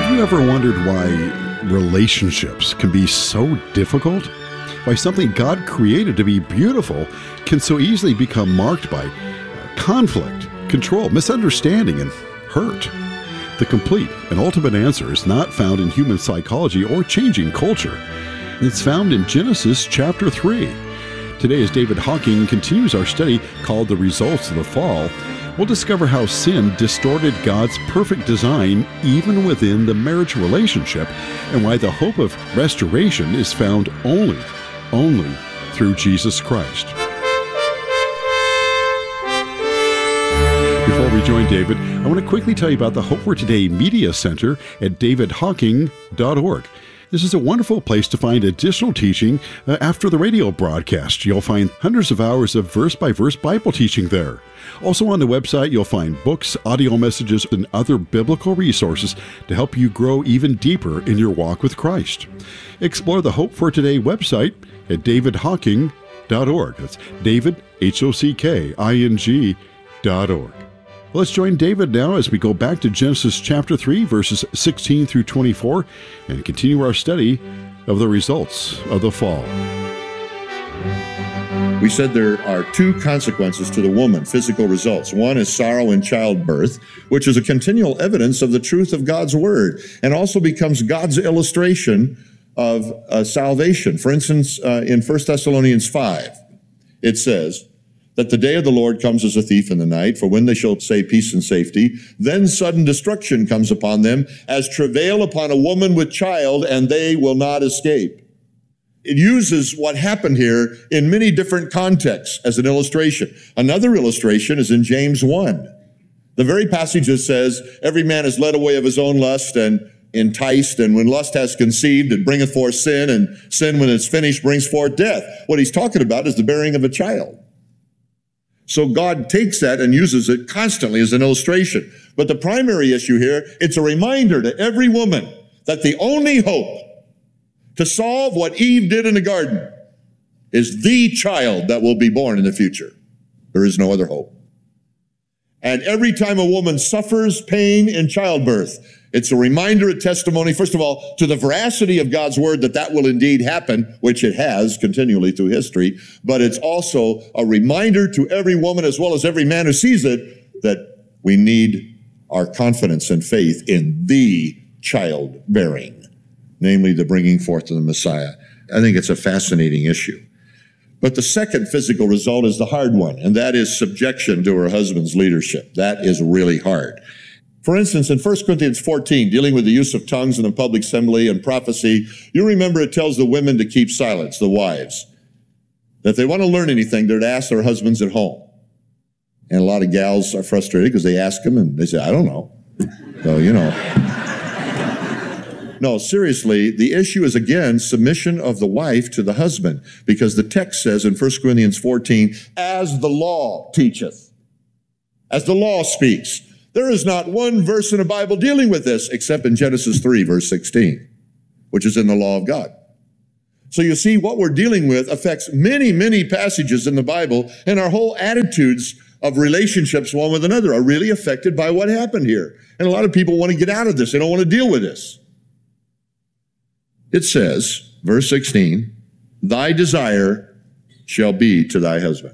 Have you ever wondered why relationships can be so difficult? Why something God created to be beautiful can so easily become marked by conflict, control, misunderstanding, and hurt? The complete and ultimate answer is not found in human psychology or changing culture. It's found in Genesis chapter 3. Today, as David Hocking continues our study called The Results of the Fall, we'll discover how sin distorted God's perfect design even within the marriage relationship, and why the hope of restoration is found only through Jesus Christ. Before we join David, I want to quickly tell you about the Hope for Today Media Center at davidhocking.org. This is a wonderful place to find additional teaching after the radio broadcast. You'll find hundreds of hours of verse-by-verse Bible teaching there. Also on the website, you'll find books, audio messages, and other biblical resources to help you grow even deeper in your walk with Christ. Explore the Hope for Today website at davidhocking.org. That's David, Hocking.org. Let's join David now as we go back to Genesis chapter 3, verses 16 through 24, and continue our study of the results of the fall. We said there are two consequences to the woman, physical results. One is sorrow in childbirth, which is a continual evidence of the truth of God's word, and also becomes God's illustration of salvation. For instance, in 1 Thessalonians 5, it says that the day of the Lord comes as a thief in the night, for when they shall say peace and safety, then sudden destruction comes upon them, as travail upon a woman with child, and they will not escape. It uses what happened here in many different contexts as an illustration. Another illustration is in James 1. The very passage that says, every man is led away of his own lust and enticed, and when lust has conceived, it bringeth forth sin, and sin, when it's finished, brings forth death. What he's talking about is the bearing of a child. So God takes that and uses it constantly as an illustration. But the primary issue here, it's a reminder to every woman that the only hope to solve what Eve did in the garden is the child that will be born in the future. There is no other hope. And every time a woman suffers pain in childbirth, it's a reminder, a testimony, first of all, to the veracity of God's word that will indeed happen, which it has continually through history. But it's also a reminder to every woman as well as every man who sees it that we need our confidence and faith in the childbearing, namely the bringing forth of the Messiah. I think it's a fascinating issue. But the second physical result is the hard one, and that is subjection to her husband's leadership. That is really hard. For instance, in 1 Corinthians 14, dealing with the use of tongues in the public assembly and prophecy, you remember it tells the women to keep silence, the wives. That if they want to learn anything, they're to ask their husbands at home. And a lot of gals are frustrated because they ask them and they say, I don't know. So, No, seriously, the issue is, again, submission of the wife to the husband, because the text says in 1 Corinthians 14, as the law teacheth, as the law speaks. There is not one verse in the Bible dealing with this except in Genesis 3, verse 16, which is in the law of God. So you see, what we're dealing with affects many, many passages in the Bible, and our whole attitudes of relationships one with another are really affected by what happened here. And a lot of people want to get out of this. They don't want to deal with this. It says, verse 16, thy desire shall be to thy husband,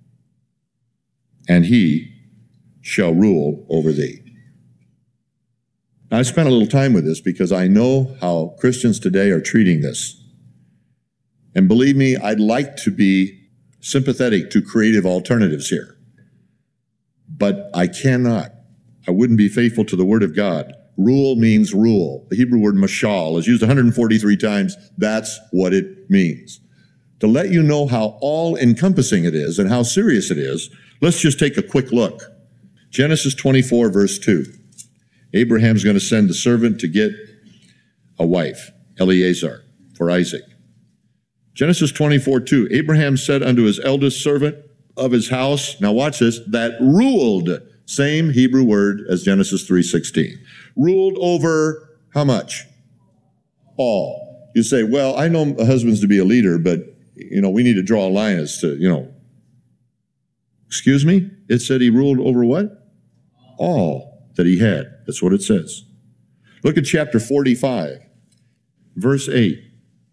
and he shall rule over thee. Now, I spent a little time with this because I know how Christians today are treating this. And believe me, I'd like to be sympathetic to creative alternatives here. But I cannot. I wouldn't be faithful to the Word of God. Rule means rule. The Hebrew word mashal is used 143 times. That's what it means. To let you know how all-encompassing it is and how serious it is, let's just take a quick look. Genesis 24, verse 2. Abraham's going to send the servant to get a wife, Eliezer, for Isaac. Genesis 24, 2. Abraham said unto his eldest servant of his house, now watch this, that ruled, same Hebrew word as Genesis 3:16. Ruled over how much? All. You say, well, I know husbands to be a leader, but, we need to draw a line as to, excuse me? It said he ruled over what? All that he had. That's what it says. Look at chapter 45, verse 8.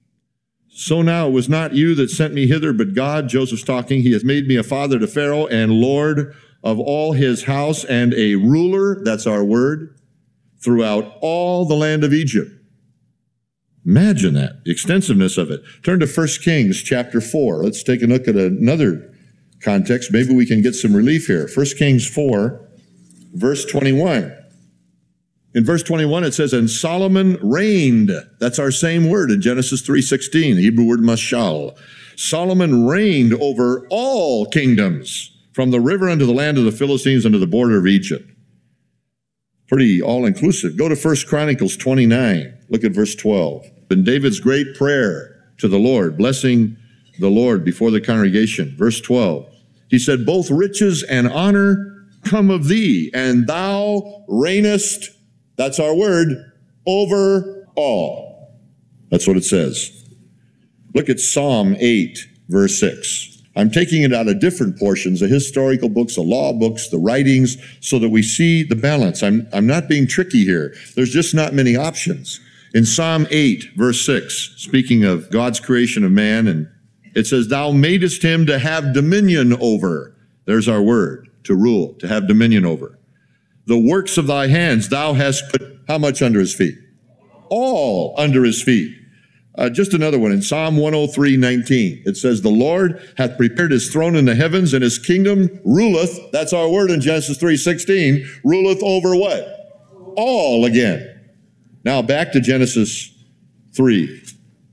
So now it was not you that sent me hither, but God, Joseph's talking, he has made me a father to Pharaoh and Lord of all his house and a ruler, that's our word, throughout all the land of Egypt. Imagine that, the extensiveness of it. Turn to 1 Kings chapter 4. Let's take a look at another context. Maybe we can get some relief here. 1 Kings 4, verse 21. In verse 21, it says, and Solomon reigned. That's our same word in Genesis 3:16, the Hebrew word mashal. Solomon reigned over all kingdoms, from the river unto the land of the Philistines unto the border of Egypt. Pretty all-inclusive. Go to 1 Chronicles 29. Look at verse 12. In David's great prayer to the Lord, blessing the Lord before the congregation. Verse 12. He said, both riches and honor come of thee, and thou reignest, that's our word, over all. That's what it says. Look at Psalm 8, verse 6. I'm taking it out of different portions, the historical books, the law books, the writings, so that we see the balance. I'm not being tricky here. There's just not many options. In Psalm 8, verse 6, speaking of God's creation of man, and it says, thou madest him to have dominion over. There's our word, to rule, to have dominion over. The works of thy hands, thou hast put how much under his feet? All under his feet. Just another one in Psalm 103:19. It says, the Lord hath prepared his throne in the heavens, and his kingdom ruleth, that's our word in Genesis 3:16, ruleth over what? All again. Now back to Genesis 3.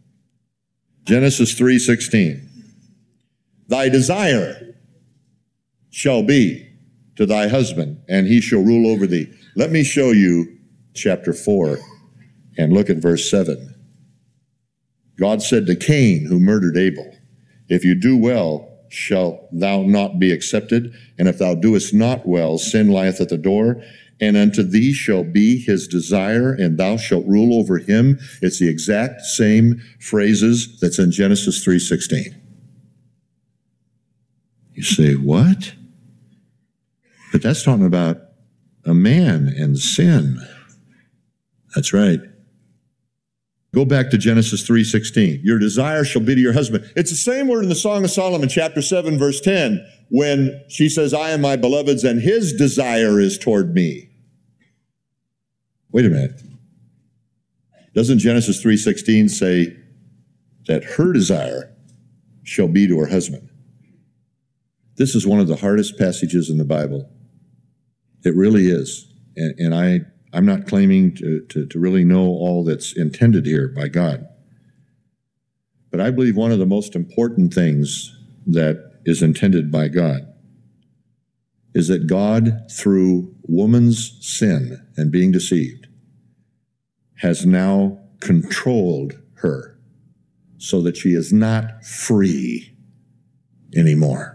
Genesis 3:16. Thy desire shall be to thy husband, and he shall rule over thee. Let me show you chapter 4 and look at verse 7. God said to Cain, who murdered Abel, if you do well, shall thou not be accepted? And if thou doest not well, sin lieth at the door, and unto thee shall be his desire, and thou shalt rule over him. It's the exact same phrases that's in Genesis 3:16. You say, what? But that's talking about a man and sin. That's right. Go back to Genesis 3:16. Your desire shall be to your husband. It's the same word in the Song of Solomon, chapter 7, verse 10, when she says, I am my beloved's, and his desire is toward me. Wait a minute. Doesn't Genesis 3:16 say that her desire shall be to her husband? This is one of the hardest passages in the Bible. It really is. And I'm not claiming to really know all that's intended here by God. But I believe one of the most important things that is intended by God is that God, through woman's sin and being deceived, has now controlled her so that she is not free anymore.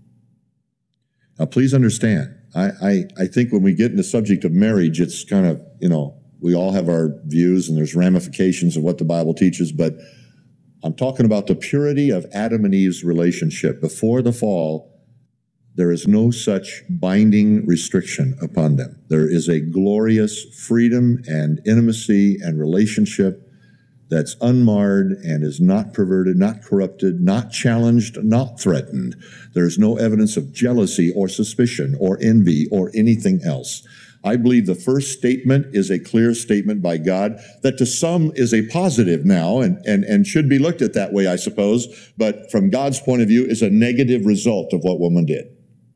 Now, please understand, I think when we get in the subject of marriage, it's kind of, we all have our views and there's ramifications of what the Bible teaches, but I'm talking about the purity of Adam and Eve's relationship. Before the fall, there is no such binding restriction upon them. There is a glorious freedom and intimacy and relationship that's unmarred and is not perverted, not corrupted, not challenged, not threatened. There's no evidence of jealousy or suspicion or envy or anything else. I believe the first statement is a clear statement by God that to some is a positive now and should be looked at that way, I suppose, but from God's point of view is a negative result of what woman did.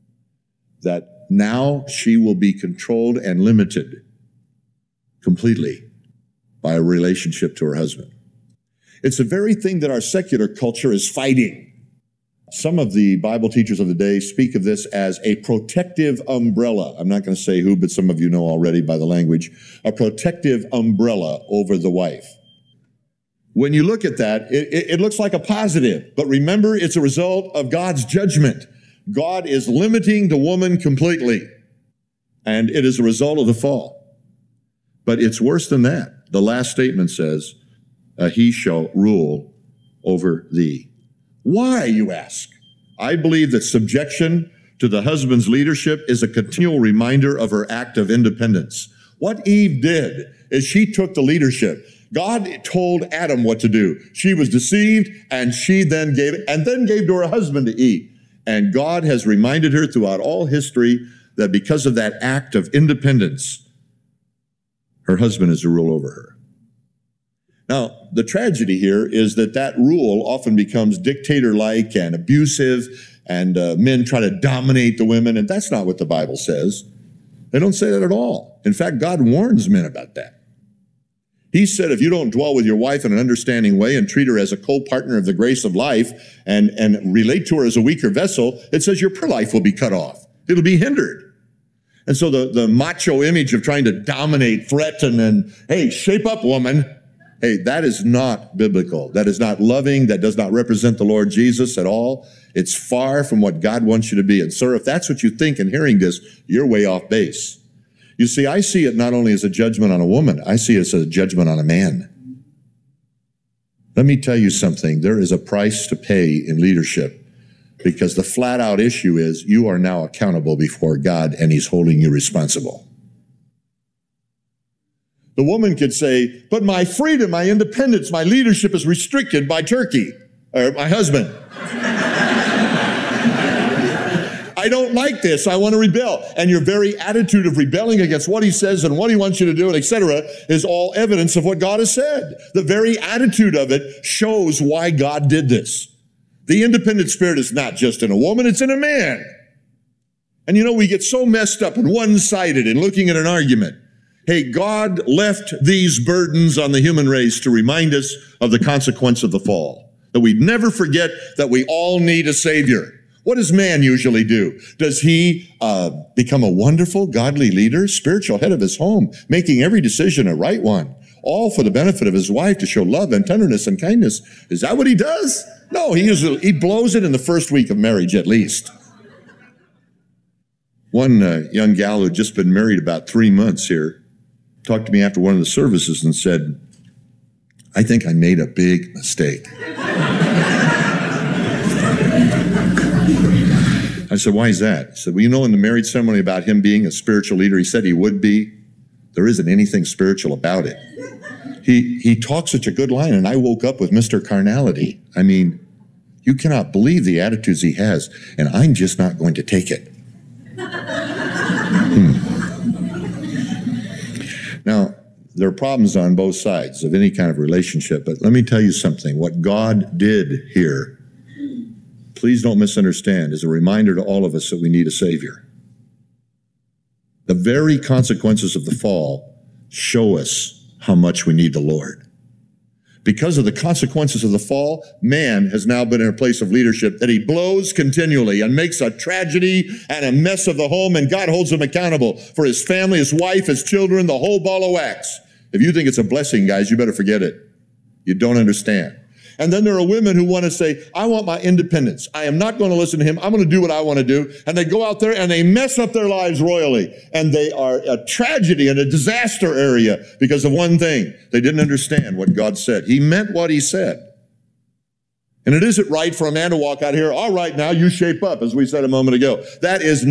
That now she will be controlled and limited completely by a relationship to her husband. It's the very thing that our secular culture is fighting. Some of the Bible teachers of the day speak of this as a protective umbrella. I'm not going to say who, but some of you know already by the language. A protective umbrella over the wife. When you look at that, it looks like a positive. But remember, it's a result of God's judgment. God is limiting the woman completely. And it is a result of the fall. But it's worse than that. The last statement says, he shall rule over thee. Why, you ask? I believe that subjection to the husband's leadership is a continual reminder of her act of independence. What Eve did is she took the leadership. God told Adam what to do. She was deceived, and she then gave to her husband to eat. And God has reminded her throughout all history that because of that act of independence, her husband is to rule over her. Now, the tragedy here is that rule often becomes dictator-like and abusive, and men try to dominate the women, and that's not what the Bible says. They don't say that at all. In fact, God warns men about that. He said, if you don't dwell with your wife in an understanding way and treat her as a co-partner of the grace of life and relate to her as a weaker vessel, it says your prayer life will be cut off. It'll be hindered. And so the macho image of trying to dominate, threaten, and, hey, shape up, woman. Hey, that is not biblical. That is not loving. That does not represent the Lord Jesus at all. It's far from what God wants you to be. And sir, if that's what you think in hearing this, you're way off base. You see, I see it not only as a judgment on a woman, I see it as a judgment on a man. Let me tell you something. There is a price to pay in leadership, because the flat out issue is you are now accountable before God, and he's holding you responsible. The woman could say, but my freedom, my independence, my leadership is restricted by Turkey, or my husband. I don't like this. I want to rebel. And your very attitude of rebelling against what he says and what he wants you to do, and etc., is all evidence of what God has said. The very attitude of it shows why God did this. The independent spirit is not just in a woman, it's in a man. And you know, we get so messed up and one-sided in looking at an argument. Hey, God left these burdens on the human race to remind us of the consequence of the fall. That we never forget that we all need a Savior. What does man usually do? Does he become a wonderful, godly leader, spiritual head of his home, making every decision a right one, all for the benefit of his wife to show love and tenderness and kindness? Is that what he does? No, he blows it in the first week of marriage at least. One young gal who had just been married about 3 months here talked to me after one of the services and said, I think I made a big mistake. I said, why is that? He said, well, you know, in the marriage ceremony about him being a spiritual leader, he said he would be. There isn't anything spiritual about it. He talks such a good line, and I woke up with Mr. Carnality. I mean, you cannot believe the attitudes he has, and I'm just not going to take it. Now, there are problems on both sides of any kind of relationship, but let me tell you something. What God did here, please don't misunderstand, is a reminder to all of us that we need a Savior. The very consequences of the fall show us how much we need the Lord. Because of the consequences of the fall, man has now been in a place of leadership that he blows continually and makes a tragedy and a mess of the home, and God holds him accountable for his family, his wife, his children, the whole ball of wax. If you think it's a blessing, guys, you better forget it. You don't understand. And then there are women who want to say, I want my independence. I am not going to listen to him. I'm going to do what I want to do. And they go out there and they mess up their lives royally. And they are a tragedy and a disaster area because of one thing. They didn't understand what God said. He meant what he said. And it isn't right for a man to walk out here, all right, now you shape up, as we said a moment ago. That is